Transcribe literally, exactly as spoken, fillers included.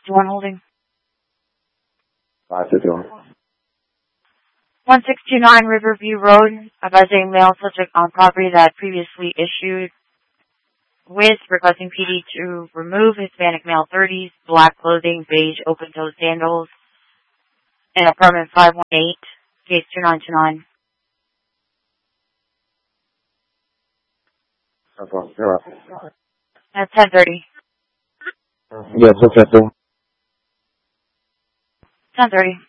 fifty-one holding. five fifty-one. one six two nine Riverview Road, advising mail subject on property that previously issued with requesting P D to remove Hispanic male thirties, black clothing, beige open-toed sandals, in apartment five one eight, case two nine two nine. At ten thirty. Yes, what's that thing? ten thirty.